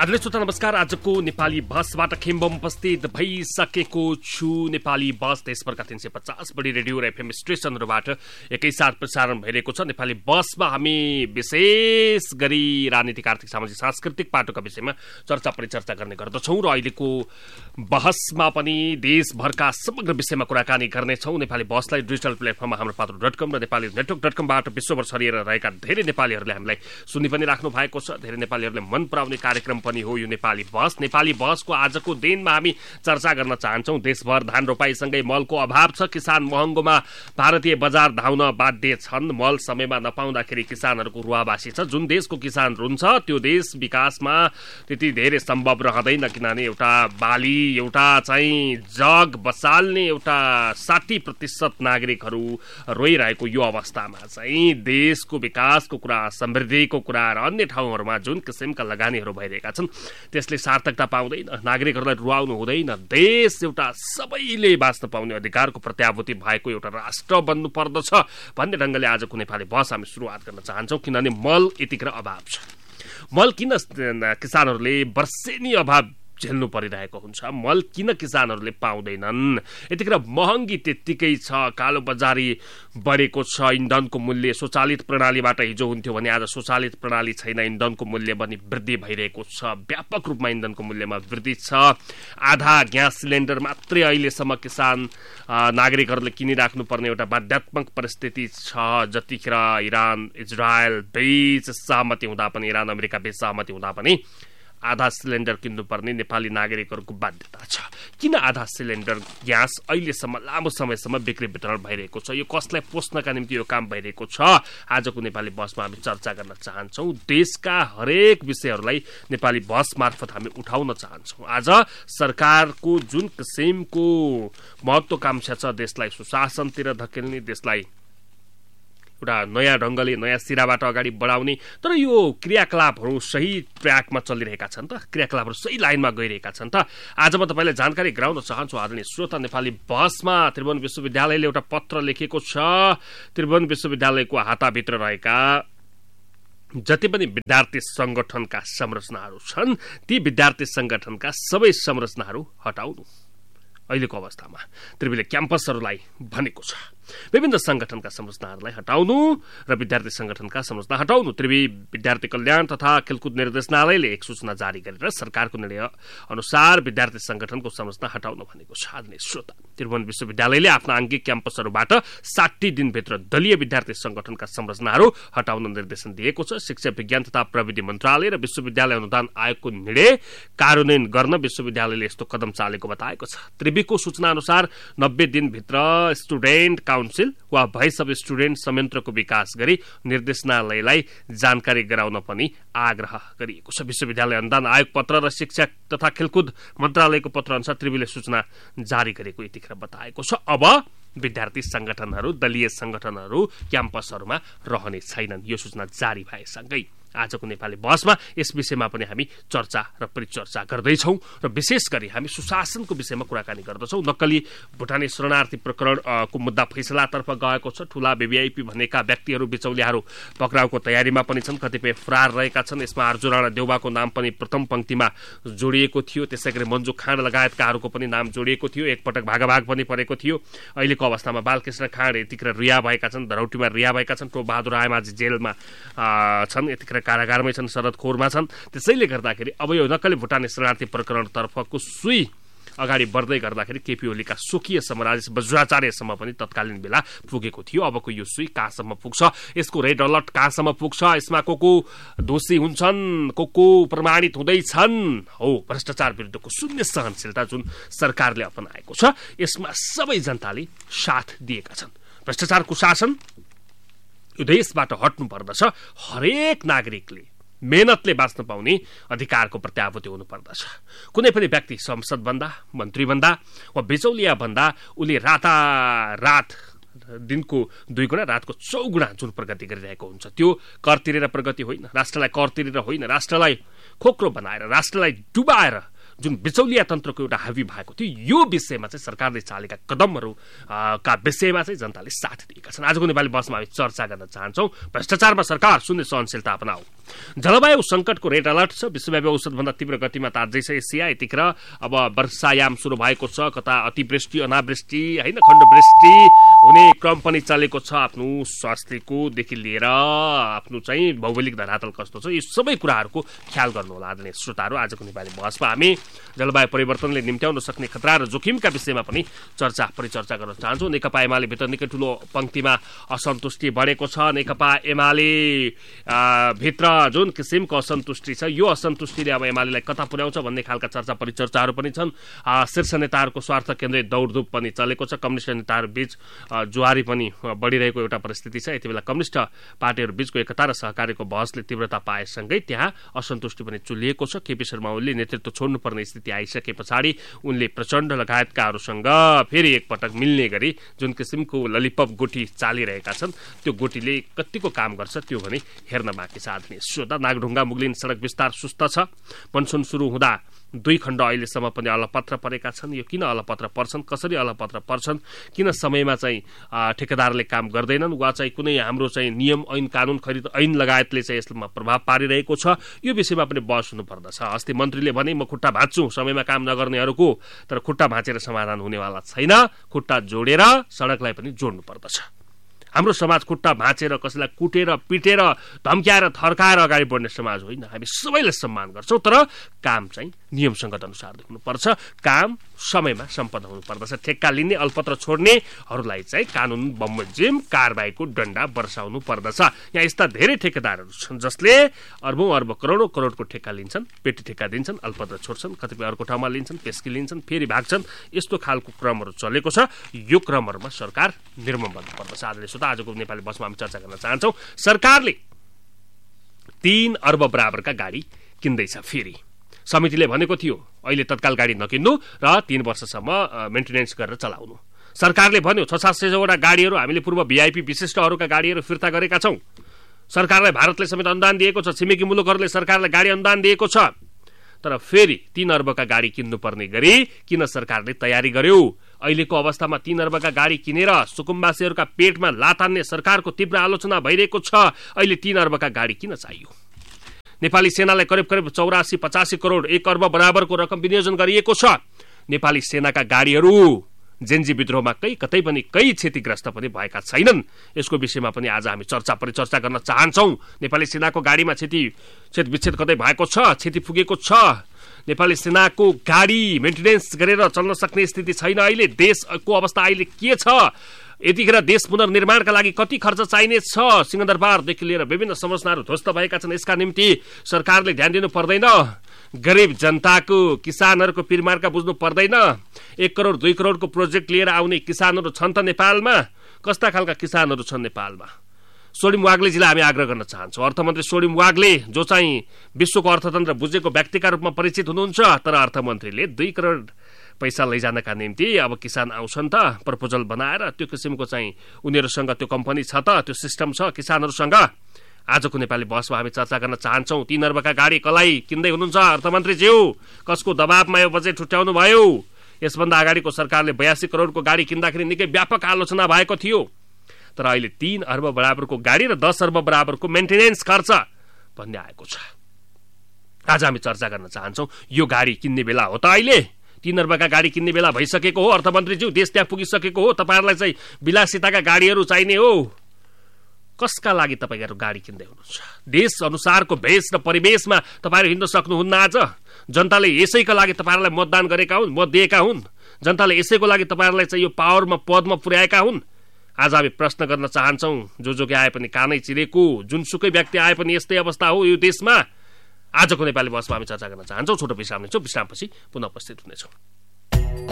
आदरणीय श्रोता नमस्कार। आजको नेपाली बसबाट खिम्बम उपस्थित भइसकेको छु। नेपाली बस देशभरका 350 बढी रेडियो र एफएम स्टेशनहरूबाट एकैसाथ प्रसारण भइरहेको छ। नेपाली बसमा हामी विशेष गरी राजनीतिक, आर्थिक, सामाजिक, सांस्कृतिक पाटोका विषयमा चर्चा परिचर्चा गर्ने गर्दछौँ र अहिलेको बहसमा पनि देशभरका समग्र विषयमा कुराकानी गर्नेछौँ। नेपाली बसलाई डिजिटल प्लेटफर्ममा हाम्रो पात्रो.com र नेपाली नेटवर्क.com बाट विश्वभर छरिएर रहेका धेरै नेपालीहरूले हामीलाई सुनि पनि राख्नु भएको छ। धेरै नेपालीहरूले मन पराउने कार्यक्रम पनि हो यो नेपाली बस। नेपाली बसको आजको दिनमा हामी चर्चा गर्न चाहन्छौँ। देशभर धान रोपाईसँगै मलको अभाव छ। किसान महँगोमा भारतीय बजार धाउन बाध्य छन्। मल समयमा नपाउँदाखेरि किसानहरूको रुवाबासी छ। जुन देशको किसान रुन्छ त्यो देश विकासमा त्यति धेरै सम्भव रहँदैन, किनभने एउटा बाली, एउटा चाहिँ जग बसाल्ने एउटा 60% नागरिकहरू रोइरहेको यो अवस्थामा चाहिँ देशको विकासको कुरा, समृद्धिको कुरा र अन्य ठाउँहरूमा जुन किसिमका लगानीहरू भइरहेका छन् त्यसले सार्थकता पाउँदैन। नागरिकहरूलाई रुवाउनु हुँदैन। देश एउटा सबैले बाँच्न पाउने अधिकारको प्रत्याभूति भएको एउटा राष्ट्र बन्नु पर्दछ भन्ने ढङ्गले आजको नेपाली बस हामी सुरुवात गर्न चाहन्छौँ। किनभने मल यतिखेर अभाव छ। मल किन किसानहरूले वर्षेनी अभाव झेल्नु परिरहेको हुन्छ? मल किन किसानहरूले पाउँदैनन्? यतिखेर महँगी त्यत्तिकै छ। कालो बजारी बढेको छ। इन्धनको मूल्य स्वचालित प्रणालीबाट हिजो हुन्थ्यो भने आज स्वचालित प्रणाली छैन। इन्धनको मूल्य पनि वृद्धि भइरहेको छ। व्यापक रूपमा इन्धनको मूल्यमा वृद्धि छ। आधा ग्यास सिलिन्डर मात्रै अहिलेसम्म किसान नागरिकहरूले किनिराख्नु पर्ने एउटा बाध्यात्मक परिस्थिति छ। जतिखेर इरान इजरायल बीच सहमति हुँदा पनि, इरान अमेरिका बीच सहमति हुँदा पनि आधा सिलिन्डर किन्नुपर्ने नेपाली नागरिकहरूको बाध्यता छ। किन आधा सिलिन्डर ग्यास अहिलेसम्म लामो समयसम्म बिक्री वितरण भइरहेको छ? यो कसलाई पोस्नका निम्ति यो काम भइरहेको छ? आजको नेपाली बसमा हामी चर्चा गर्न चाहन्छौँ। देशका हरेक विषयहरूलाई नेपाली बस मार्फत हामी उठाउन चाहन्छौँ। आज सरकारको जुन किसिमको महत्वाकांक्षा छ देशलाई सुशासनतिर धकेल्ने, देशलाई एउटा नयाँ ढङ्गले नयाँ सिराबाट अगाडि बढाउने, तर यो क्रियाकलापहरू सही ट्र्याकमा चलिरहेका छन् त? क्रियाकलापहरू सही लाइनमा गइरहेका छन् त? आज म तपाईँलाई जानकारी गराउन चाहन्छु। आदरणीय श्रोता, नेपाली बसमा त्रिभुवन विश्वविद्यालयले एउटा पत्र लेखेको छ। त्रिभुवन विश्वविद्यालयको हाताभित्र रहेका जति पनि विद्यार्थी संगठनका संरचनाहरू छन् ती विद्यार्थी संगठनका सबै संरचनाहरू हटाउनु अहिलेको अवस्थामा त्रिविले क्याम्पसहरूलाई भनेको छ। विभिन्न संगठनका संरचनाहरूलाई हटाउनु र विद्यार्थी संगठनका संरचना हटाउनु त्रिवी विद्यार्थी कल्याण तथा खेलकुद निर्देशनालयले एक सूचना जारी गरेर सरकारको निर्णय अनुसार विद्यार्थी संगठनको संरचना हटाउन भनेको छ। आदरणीय श्रोता, त्रिभुवन विश्वविद्यालयले आफ्ना आङ्गिक क्याम्पसहरूबाट 60 दिनभित्र दलीय विद्यार्थी संगठनका संरचनाहरू हटाउन निर्देशन दिएको छ। शिक्षा विज्ञान तथा प्रविधि मन्त्रालय र विश्वविद्यालय अनुदान आयोगको निर्णय कार्यान्वयन गर्न विश्वविद्यालयले यस्तो कदम चालेको बताएको छ। त्रिवीको सूचना अनुसार 90 दिनभित्र स्टुडेन्ट काउन्सिल वा भोइस अफ स्टुडेन्ट संयन्त्रको विकास गरी निर्देशनालयलाई जानकारी गराउन पनि आग्रह गरिएको छ। विश्वविद्यालय अनुदान आयोग पत्र र शिक्षा तथा खेलकुद मन्त्रालयको पत्र अनुसार त्रिवीले सूचना जारी गरेको यतिखेर बताएको छ। अब विद्यार्थी संगठनहरू, दलीय संगठनहरू क्याम्पसहरूमा रहने छैनन्। यो सूचना जारी भएसँगै आजको नेपाली बसमा यस विषयमा पनि हामी चर्चा र परिचर्चा गर्दैछौँ र विशेष गरी हामी सुशासनको विषयमा कुराकानी गर्दछौँ। नक्कली भुटानी शरणार्थी प्रकरणको मुद्दा फैसलातर्फ गएको छ। ठूला भिभिआइपी भनेका व्यक्तिहरू, बिचौलियाहरू पक्राउको तयारीमा पनि छन्। कतिपय फरार रहेका छन्। यसमा अर्जुन राणा देउबाको नाम पनि प्रथम पंक्तिमा जोडिएको थियो। त्यसै गरी मन्जु खाँड लगायतकाहरूको पनि नाम जोडिएको थियो। एकपटक भागाभाग पनि परेको थियो। अहिलेको अवस्थामा बालकृष्ण खाँड यतिखेर रिहा भएका छन्, धरौटीमा रिहा भएका छन्। टोप बहादुर आयमाझी जेलमा छन्, यतिखेर कारागारमै छन्, शरदखोरमा छन्। त्यसैले गर्दाखेरि अब यो नक्कली भुटानी शरणार्थी प्रकरणतर्फको सुई अगाडि बढ्दै गर्दाखेरि केपी ओलीका स्वकीयसम्म राजेश बज्राचार्यसम्म पनि तत्कालीन बेला पुगेको थियो। अबको यो सुई कहाँसम्म पुग्छ, यसको रेड अलर्ट कहाँसम्म पुग्छ, यसमा को दोषी हुन्छन्, को प्रमाणित हुँदैछन्, हो भ्रष्टाचार विरुद्धको शून्य सहनशीलता जुन सरकारले अपनाएको छ यसमा सबै जनताले साथ दिएका छन्। भ्रष्टाचार कुशासन यो देशबाट हट्नु पर्दछ। हरेक नागरिकले मेहनतले बाँच्न पाउने अधिकारको प्रत्याभूति हुनु पर्दछ। कुनै पनि व्यक्ति संसद भन्दा, मन्त्री भन्दा वा बिचौलिया भन्दा उसले रातारात दिनको 2 गुणा रातको 4 गुणा जुन प्रगति गरिरहेको हुन्छ त्यो कर तिरेर प्रगति होइन, राष्ट्रलाई कर तिरेर होइन, राष्ट्रलाई खोक्रो बनाएर, राष्ट्रलाई डुबाएर जुन बिचौलिया तन्त्रको एउटा हावी भएको थियो, यो विषयमा चाहिँ सरकारले चालेका कदमहरू का विषयमा चाहिँ जनताले साथ दिएका छन्। आजको नेपाली बसमा हामी चर्चा गर्न चाहन्छौँ। भ्रष्टाचारमा सरकार शून्य सहनशीलता अपनाऊ। जलवायु सङ्कटको रेड अलर्ट छ। विश्वव्यापी औसतभन्दा तीव्र गतिमा ताज्दैछ एसिया। यतिखेर अब वर्षायाम सुरु भएको छ। कता अतिवृष्टि, अनावृष्टि, होइन खण्डवृष्टि हुने क्रम पनि चलेको छ। आफ्नो स्वास्थ्यको देखि लिएर आफ्नो चाहिँ भौगोलिक धरातल कस्तो छ, यी सबै कुराहरूको ख्याल गर्नुहोला आदरणीय श्रोताहरू। आजको नेपाली बहसमा हामी जलवायु परिवर्तनले निम्त्याउन सक्ने खतरा र जोखिमका विषयमा पनि परिचर्चा गर्न चाहन्छौँ। नेकपा एमाले भित्र निकै ठुलो पङ्क्तिमा असन्तुष्टि बढेको छ। नेकपा एमाले भित्र जुन किसिमको असन्तुष्टि छ, यो असन्तुष्टिले अब एमालेलाई कता पुर्याउँछ भन्ने खालका चर्चा परिचर्चाहरू पनि छन्। शीर्ष नेताहरूको स्वार्थ केन्द्रित दौडधुप पनि चलेको छ। कम्युनिस्ट नेताहरू बीच जुहारी पनि बढिरहेको एउटा परिस्थिति छ। यति बेला कम्युनिस्ट पार्टीहरू बीचको एकता र सहकार्यको बहसले तीव्रता पाएसँगै त्यहाँ असन्तुष्टि पनि चुलिएको छ। केपी शर्मा ओलीले नेतृत्व छोड्नुपर्ने स्थिति आइसके पछाडि उनले प्रचण्ड लगायतकाहरूसँग फेरि एकपटक मिल्ने गरी जुन किसिमको ललिपप गोटी चालिरहेका छन्, त्यो गोटीले कतिको काम गर्छ त्यो भने हेर्न बाँकी छ। आदरणीय श्रोता, नागढुङ्गा मुगलिन सडक विस्तार सुस्त छ। मनसुन सुरु हुँदा 2 खण्ड अहिलेसम्म पनि अलपत्र परेका छन्। यो किन अलपत्र पर्छन्, कसरी अलपत्र पर्छन्, किन समयमा चाहिँ ठेकेदारले काम गर्दैनन्, वा चाहिँ कुनै हाम्रो चाहिँ नियम ऐन कानुन खरिद ऐन लगायतले चाहिँ यसमा प्रभाव पारिरहेको छ, यो विषयमा पनि बहस हुनुपर्दछ। अस्ति मन्त्रीले भने म खुट्टा भाँच्छु समयमा काम नगर्नेहरूको, तर खुट्टा भाँचेर समाधान हुनेवाला छैन। खुट्टा जोडेर सडकलाई पनि जोड्नु पर्दछ। हाम्रो समाज खुट्टा भाँचेर, कसैलाई कुटेर पिटेर धम्क्याएर थर्काएर अगाडि बढ्ने समाज होइन। हामी सबैलाई सम्मान गर्छौँ, तर काम चाहिँ नियम सङ्गत अनुसार हुनुपर्छ। काम समयमा सम्पन्न हुनुपर्दछ। ठेक्का लिने, अल्पत्र छोड्नेहरूलाई चाहिँ कानुन बमोजिम कारबाहीको डन्डा बर्साउनु पर्दछ। यहाँ यस्ता धेरै ठेकेदारहरू छन् जसले अर्बौं अर्ब करोडौं करोडको ठेक्का लिन्छन्, पेटी ठेक्का दिन्छन्, अल्पत्र छोड्छन्, कतिपय अर्को ठाउँमा लिन्छन्, पेस्की लिन्छन्, फेरि भाग्छन्। यस्तो खालको क्रमहरू चलेको छ। यो क्रमहरूमा सरकार निर्मम बन्नुपर्दछ। आदरणीय श्रोता, आजको नेपाली बसमा हामी चर्चा गर्न चाहन्छौँ। सरकारले 3 अर्ब बराबरका गाडी किन्दैछ। फेरि समितिले भनेको थियो अहिले तत्काल गाडी नकिन्नु र 3 वर्षसम्म मेन्टेनेन्स गरेर चलाउनु। सरकारले भन्यो 600-700वटा गाडीहरू हामीले पूर्व भिआइपी विशिष्टहरूका गाडीहरू फिर्ता गरेका छौँ। सरकारलाई भारतले समेत अनुदान दिएको छ। छिमेकी मुलुकहरूले सरकारलाई गाडी अनुदान दिएको छ। तर फेरि 3 अर्बका गाडी किन्नुपर्ने गरी किन सरकारले तयारी गर्यो? अहिलेको अवस्थामा 3 अर्बका गाडी किनेर सुकुम्बासीहरूका पेटमा लातान्ने सरकारको तीव्र आलोचना भइरहेको छ। अहिले 3 अर्बका गाडी किन चाहियो? नेपाली सेनालाई करिब 84-85 करोड 1 अर्ब बराबरको रकम विनियोजन गरिएको छ। नेपाली सेनाका गाडीहरू जेन्जी विद्रोहमा कतै पनि क्षतिग्रस्त पनि भएका छैनन्। यसको विषयमा पनि आज हामी परिचर्चा गर्न चाहन्छौँ। नेपाली सेनाको गाडीमा क्षत कतै भएको छ, क्षति पुगेको छ। नेपाली सेनाको गाडी मेन्टेनेन्स गरेर चल्न सक्ने स्थिति छैन। अहिले देशको अवस्था अहिले के छ? यतिखेर देश पुनर्निर्माणका लागि कति खर्च चाहिने छ? सिंहदरबारदेखि लिएर विभिन्न संरचनाहरू ध्वस्त भएका छन्। यसका निम्ति सरकारले ध्यान दिनु पर्दैन? गरिब जनताको, किसानहरूको पिरमार्का बुझ्नु पर्दैन? 1 करोड 2 करोडको प्रोजेक्ट लिएर आउने किसानहरू छन् त नेपालमा? कस्ता खालका किसानहरू छन् नेपालमा? सोडिम वाग्लेजीलाई हामी आग्रह गर्न चाहन्छौँ। अर्थमन्त्री सोडिम वाग्ले जो चाहिँ विश्वको अर्थतन्त्र बुझेको व्यक्तिका रूपमा परिचित हुनुहुन्छ, तर अर्थमन्त्रीले 2 करोड पैसा लैजानका निम्ति अब किसान आउँछन् त प्रपोजल बनाएर, त्यो किसिमको चाहिँ उनीहरूसँग त्यो कम्पनी छ त, त्यो सिस्टम छ किसानहरूसँग। आजको नेपाली बहसमा हामी चर्चा गर्न चाहन्छौँ। 3 अर्बका गाडी कसलाई किन्दै हुनुहुन्छ अर्थमन्त्रीज्यू? कसको दबावमा यो बजेट छुट्याउनु भयो? यसभन्दा अगाडिको सरकारले 82 करोडको गाडी किन्दाखेरि निकै व्यापक आलोचना भएको थियो। तर अहिले 3 अर्ब बराबरको गाडी र 10 अर्ब बराबरको मेन्टेनेन्स खर्च भन्ने आएको छ। आज हामी चर्चा गर्न चाहन्छौँ। यो गाडी किन्ने बेला हो त? अहिले 3 अर्बका गाडी किन्ने बेला भइसकेको हो अर्थमन्त्रीज्यू? देश त्यहाँ पुगिसकेको हो। तपाईँहरूलाई चाहिँ विलासिताका गाडीहरू चाहिने हो। कसका लागि तपाईँहरू गाडी किन्दै हुनुहुन्छ? देश अनुसारको भेष र परिवेशमा तपाईँहरू हिँड्न सक्नुहुन्न। आज जनताले यसैका लागि तपाईँहरूलाई मतदान गरेका हुन्, मत दिएका हुन्। जनताले यसैको लागि तपाईँहरूलाई चाहिँ यो पावरमा, पदमा पुर्याएका हुन्। आज हामी प्रश्न गर्न चाहन्छौँ। जोके आए पनि कानै चिरेको, जुनसुकै व्यक्ति आए पनि यस्तै अवस्था हो यो देशमा। आजको नेपाली बहसमा हामी चर्चा गर्न चाहन्छौँ। छोटो विश्राम लिन्छौँ। विश्रामपछि पुनः उपस्थित हुनेछौँ।